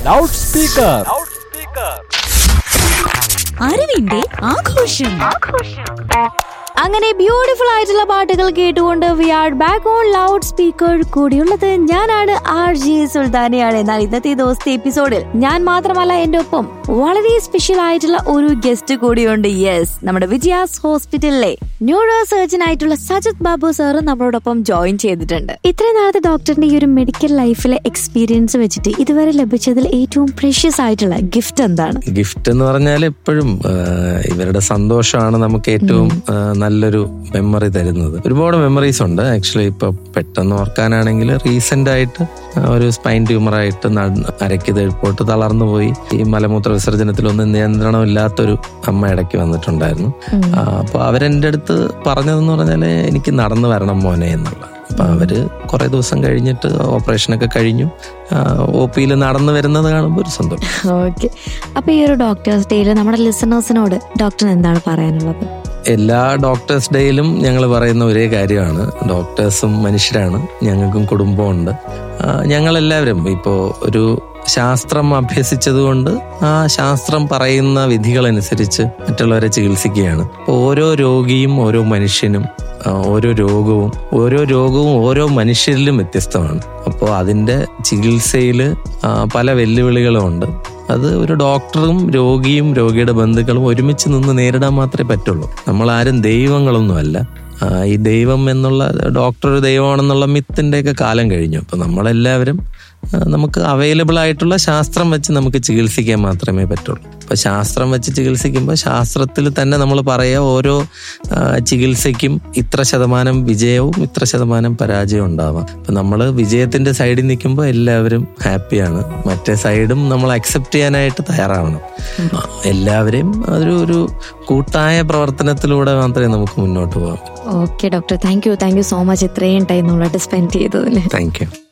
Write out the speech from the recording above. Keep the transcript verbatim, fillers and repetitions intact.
Loud speaker. അറിവിന്റെ ആഘോഷം. അങ്ങനെ ബ്യൂട്ടിഫുൾ ആയിട്ടുള്ള പാട്ടുകൾ കേട്ടുകൊണ്ട് V are back on loud speaker. കൂടിയുള്ളത് ഞാനാണ് ആർ ജി സുൽത്താനയാണ്. എന്നാൽ ഇന്നത്തെ ദിവസത്തെ എപ്പിസോഡിൽ ഞാൻ മാത്രമല്ല, എന്റെ ഒപ്പം വളരെ സ്പെഷ്യൽ ആയിട്ടുള്ള ഒരു ഗസ്റ്റ് കൂടിയുണ്ട്. യെസ്, നമ്മുടെ വിജയാസ് ഹോസ്പിറ്റലിലെ ന്യൂറോ സർജൻ ആയിട്ടുള്ള സജിത് ബാബു സാറ് നമ്മളോടൊപ്പം ജോയിൻ ചെയ്തിട്ടുണ്ട്. ഇത്രയും നാളത്തെ ഡോക്ടറിന്റെ ഈ ഒരു മെഡിക്കൽ ലൈഫിലെ എക്സ്പീരിയൻസ് വെച്ചിട്ട് ഇതുവരെ ലഭിച്ചതിൽ ഏറ്റവും പ്രഷ്യസ് ആയിട്ടുള്ള ഗിഫ്റ്റ് എന്താണ്? ഗിഫ്റ്റ് എന്ന് പറഞ്ഞാൽ എപ്പോഴും ഇവരുടെ സന്തോഷമാണ് നമുക്ക് ഏറ്റവും നല്ലൊരു മെമ്മറി തരുന്നത്. ഒരുപാട് മെമ്മറീസ് ഉണ്ട് ആക്ച്വലി. ഇപ്പൊ പെട്ടെന്ന് ഓർക്കാനാണെങ്കിൽ റീസെന്റ് ആയിട്ട് ഒരു സ്പൈൻ ട്യൂമറായിട്ട് അരയ്ക്ക് തഴുപ്പോട്ട് തളർന്നു പോയി. ഈ മലമൂത്ര വിസർജനത്തിലൊന്നും നിയന്ത്രണമില്ലാത്തൊരു അമ്മ ഇടയ്ക്ക് വന്നിട്ടുണ്ടായിരുന്നു. അപ്പൊ അവരെന്റെ അടുത്ത് പറഞ്ഞതെന്ന് പറഞ്ഞാല് എനിക്ക് നടന്നു വരണം മോനെ എന്നുള്ള. അപ്പൊ അവര് കുറെ ദിവസം കഴിഞ്ഞിട്ട് ഓപ്പറേഷനൊക്കെ കഴിഞ്ഞു ഒ പിയിൽ നടന്നു വരുന്നത് കാണുമ്പോൾ ഒരു സന്തോഷം. ഓക്കെ, അപ്പൊ ഈ ഒരു ഡോക്ടേഴ്സ് ഡേയില് നമ്മുടെ ലിസണേഴ്സിനോട് ഡോക്ടറിന് എന്താണ് പറയാനുള്ളത്? എല്ലാ ഡോക്ടേഴ്സ് ഡേയിലും ഞങ്ങൾ പറയുന്ന ഒരേ കാര്യമാണ്, ഡോക്ടേഴ്സും മനുഷ്യരാണ്, ഞങ്ങൾക്കും കുടുംബമുണ്ട്. ഞങ്ങളെല്ലാവരും ഇപ്പോൾ ഒരു ശാസ്ത്രം അഭ്യസിച്ചതുകൊണ്ട് ആ ശാസ്ത്രം പറയുന്ന വിധികളനുസരിച്ച് മറ്റുള്ളവരെ ചികിത്സിക്കുകയാണ്. ഓരോ രോഗിയും ഓരോ മനുഷ്യനും ഓരോ രോഗവും ഓരോ രോഗവും ഓരോ മനുഷ്യരിലും വ്യത്യസ്തമാണ്. അപ്പോൾ അതിൻ്റെ ചികിത്സയിൽ പല വെല്ലുവിളികളും ഉണ്ട്. അത് ഒരു ഡോക്ടറും രോഗിയും രോഗിയുടെ ബന്ധുക്കളും ഒരുമിച്ച് നിന്ന് നേരിടാൻ മാത്രമേ പറ്റുള്ളൂ. നമ്മളാരും ദൈവങ്ങളൊന്നുമല്ല. ഈ ദൈവം എന്നുള്ള ഡോക്ടർ ഒരു ദൈവമാണെന്നുള്ള മിത്തിൻ്റെയൊക്കെ കാലം കഴിഞ്ഞു. അപ്പം നമ്മളെല്ലാവരും നമുക്ക് അവൈലബിൾ ആയിട്ടുള്ള ശാസ്ത്രം വെച്ച് നമുക്ക് ചികിത്സിക്കാൻ മാത്രമേ പറ്റുള്ളൂ. അപ്പോൾ ശാസ്ത്രം വെച്ച് ചികിത്സിക്കുമ്പോൾ ശാസ്ത്രത്തിൽ തന്നെ നമ്മൾ പറയുക ഓരോ ചികിത്സയ്ക്കും ഇത്ര ശതമാനം വിജയവും ഇത്ര ശതമാനം പരാജയവും ഉണ്ടാവാം. അപ്പം നമ്മൾ വിജയത്തിൻ്റെ സൈഡിൽ നിൽക്കുമ്പോൾ എല്ലാവരും ഹാപ്പിയാണ്, മറ്റേ സൈഡും നമ്മൾ അക്സെപ്റ്റ് ചെയ്യാനായിട്ട് തയ്യാറാവണം. എല്ലാവരെയും അതൊരു ഒരു കൂട്ടായ പ്രവർത്തനത്തിലൂടെ മാത്രമേ നമുക്ക് മുന്നോട്ട് പോകാം. Okay doctor, thank you thank you so much ഇത്രയും ടൈം നമ്മളായിട്ട് സ്പെൻഡ് ചെയ്തതിൽ. Thank you.